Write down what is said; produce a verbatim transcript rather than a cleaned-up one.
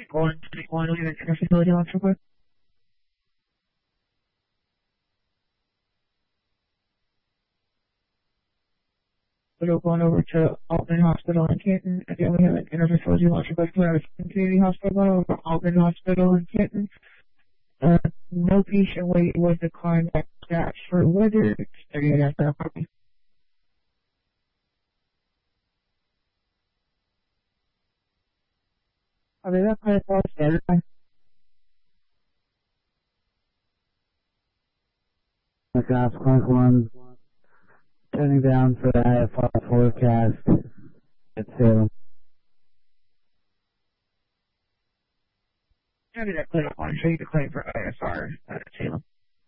one twenty-one, will you enter your facility launch real quick? We're going over to Altman Hospital in Canton. Again, we have an interfacility launch request for our community hospital going over to Altman Hospital in Canton. Uh, no patient weight was declined by staff for weather. thirty-eight after our copy. I mean, that kind of falls better. McGough, Clark one, turning down for the I F R forecast at Salem. How did that clear up on? Show you the claim for I S R at Salem.